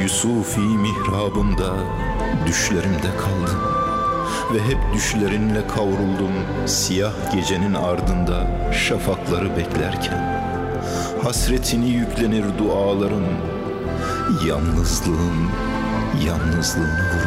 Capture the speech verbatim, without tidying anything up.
Yusufi mihrabında düşlerimde kaldım ve hep düşlerinle kavruldum siyah gecenin ardında şafakları beklerken. Hasretini yüklenir dualarım, yalnızlığın yalnızlığını vurur.